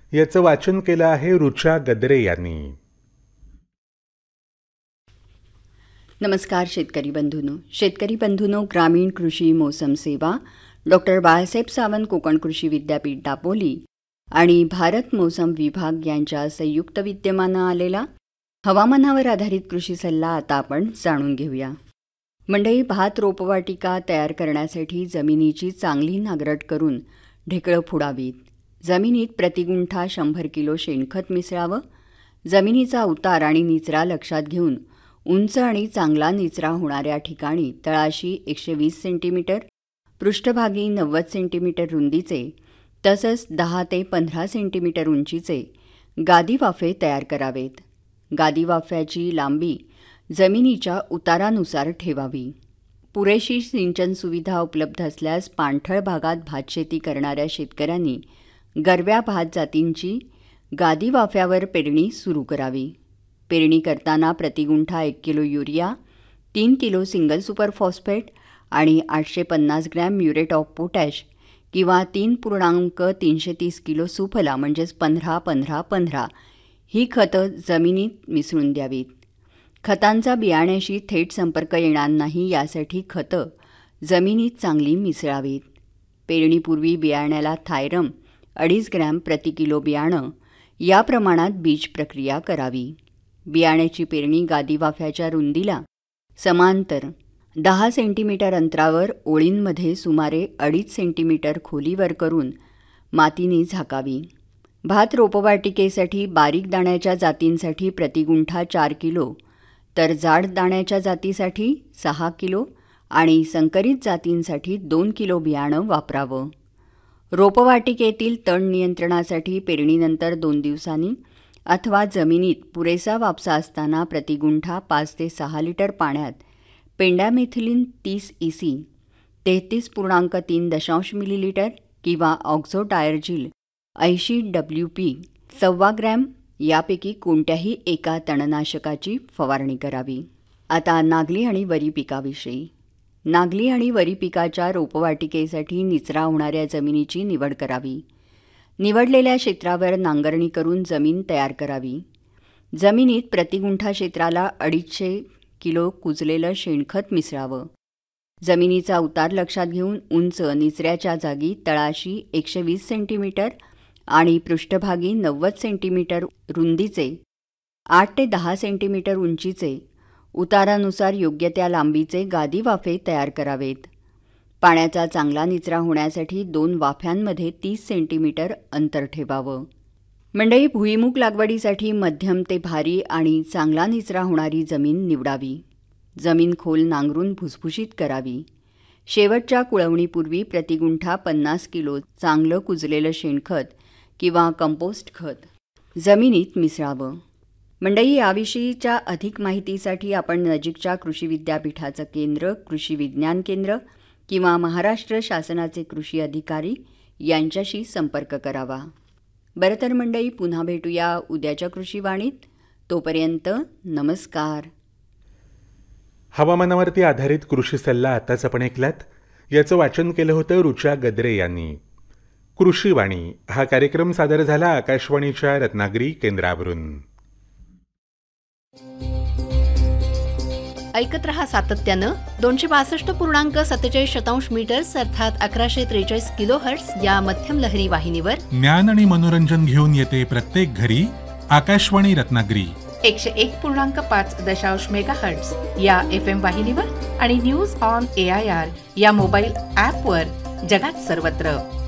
याचं वाचन केलं आहे ऋचा गद्रे यांनी. नमस्कार शेतकरी बंधूंनो, ग्रामीण कृषी मोसम सेवा, डॉक्टर बाळासाहेब सावंत कोकण कृषी विद्यापीठ दापोली आणि भारत मोसम विभाग यांच्या संयुक्त विद्यमानं आलेला हवामानावर आधारित कृषी सल्ला आता आपण जाणून घेऊया. मंडळी, भात रोपवाटिका तयार करण्यासाठी जमिनीची चांगली नांगरट करून ढेकळं फोडावीत. जमिनीत प्रतिगुंठा 100 किलो शेणखत मिसळावं. जमिनीचा उतार आणि निचरा लक्षात घेऊन उंच आणि चांगला निचरा होणाऱ्या ठिकाणी तळाशी 120 सेंटीमीटर, पृष्ठभागी 90 सेंटीमीटर रुंदीचे तसंच 10 ते 15 सेंटीमीटर उंचीचे गादी वाफे तयार करावेत. गादी वाफ्याची लांबी जमिनीच्या उतारानुसार ठेवावी. पुरेशी सिंचन सुविधा उपलब्ध असल्यास पाणथळ भागात भातशेती करणाऱ्या शेतकऱ्यांनी गरव्या भात जातींची गादी वाफ्यावर पेरणी सुरू करावी. पेरणी करताना प्रतिगुंठा 1 kilo urea, 3 kilo single super phosphate आणि 850 ग्रॅम म्युरेट ऑफ पोटॅश किंवा 3.330 किलो सुफला म्हणजेच 15-15-15 ही खतं जमिनीत मिसळून द्यावीत. खतांचा बियाण्याशी थेट संपर्क येणार नाही यासाठी खतं जमिनीत चांगली मिसळावीत. पेरणीपूर्वी बियाण्याला थायरम 2.5 ग्रॅम प्रति किलो बियाणं या प्रमाणात बीज प्रक्रिया करावी. बियाण्याची पेरणी गादी वाफ्याच्या रुंदीला समांतर 10 सेंटीमीटर अंतरावर ओळींमध्ये सुमारे 2.5 सेंटीमीटर खोलीवर करून मातीने झाकावी. भात रोपवाटिकेसाठी बारीक दाण्याच्या जातींसाठी प्रतिगुंठा 4 किलो तर जाड दाण्याच्या जातीसाठी 6 किलो आणि संकरित जातींसाठी 2 किलो बियाणं वापरावं. रोपवाटिकेतील तण नियंत्रणासाठी पेरणीनंतर 2 दिवसांनी अथवा जमिनीत पुरेसा वापसा असताना प्रतिगुंठा 5 ते 6 लिटर पाण्यात पेंडामेथिलीन 30 EC, 33.3 मिलीलिटर किंवा ऑक्झोडायर्जिल 80 WP 1.25 ग्रॅम यापैकी कोणत्याही एका तणनाशकाची फवारणी करावी. आता नागली आणि वरी पिकाविषयी. नागली आणि वरी पिकाच्या रोपवाटिकेसाठी निचरा होणाऱ्या जमिनीची निवड करावी. निवडलेल्या क्षेत्रावर नांगरणी करून जमीन तयार करावी. जमिनीत प्रतिगुंठा क्षेत्राला 250 किलो कुजलेलं शेणखत मिसळावं. जमिनीचा उतार लक्षात घेऊन उंच निचऱ्याच्या जागी तळाशी 120 सेंटीमीटर आणि पृष्ठभागी 90 सेंटीमीटर रुंदीचे 8 ते 10 सेंटीमीटर उंचीचे उतारानुसार योग्य त्या लांबीचे गादी वाफे तयार करावेत. पाण्याचा चांगला निचरा होण्यासाठी 2 वाफ्यांमध्ये 30 सेंटीमीटर अंतर ठेवावं. मंडळी, भुईमूग लागवडीसाठी मध्यम ते भारी आणि चांगला निचरा होणारी जमीन निवडावी. जमीन खोल नांगरून भुसभुशीत करावी. शेवटच्या कुळवणीपूर्वी प्रतिगुंठा 50 किलो चांगलं कुजलेलं शेणखत किंवा कंपोस्ट खत जमिनीत मिसळावं. मंडळी, याविषयीच्या अधिक माहितीसाठी आपण नजीकच्या कृषी विद्यापीठाचं केंद्र, कृषी विज्ञान केंद्र किंवा महाराष्ट्र शासनाचे कृषी अधिकारी यांच्याशी संपर्क करावा. बरं तर मंडळी, पुन्हा भेटूया उद्याच्या कृषीवाणीत. तोपर्यंत नमस्कार. हवामानावरती आधारित कृषी सल्ला आताच आपण ऐकलात. याचं वाचन केलं होतं ऋचा गद्रे यांनी. कृषीवाणी हा कार्यक्रम सादर झाला आकाशवाणीच्या रत्नागिरी केंद्रावरून. ऐकत रहा सातत्यानं 262.47 मीटर्स अर्थात 1143 किलोहर्ट्ज या मध्यम लहरी वाहिनीवर ज्ञान आणि मनोरंजन घेऊन येते प्रत्येक घरी आकाशवाणी रत्नागिरी. 101.5 मेगाहर्ट्ज या FM वाहिनीवर आणि न्यूज ऑन AIR या मोबाईल ॲपवर जगात सर्वत्र.